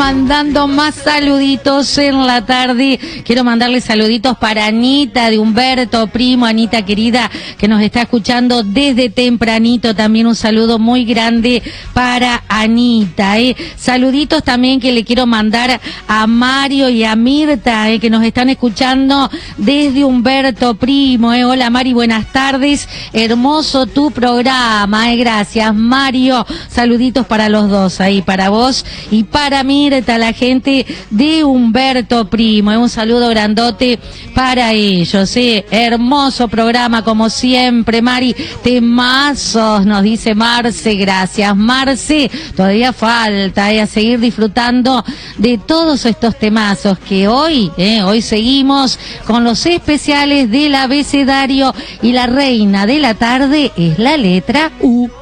mandando más saluditos en la tarde. Quiero mandarle saluditos para Anita de Humberto, primo, Anita querida, que nos está escuchando desde tempranito. También un saludo muy grande para Anita. Saluditos también que le quiero mandar a Mario y a Mirta, que nos están escuchando desde Humberto, primo. Hola Mari, buenas tardes. Hermoso tu programa, gracias Mario. Saluditos para los dos ahí, para vos y para Mirta, la gente de Humberto, primo. Un saludo grandote para ellos. Hermoso programa como siempre, Mari. Temazos, nos dice Marce. Gracias Marce. Todavía falta a seguir disfrutando de todos estos temazos que hoy seguimos con los especiales del abecedario, y la reina de la tarde es la letra U.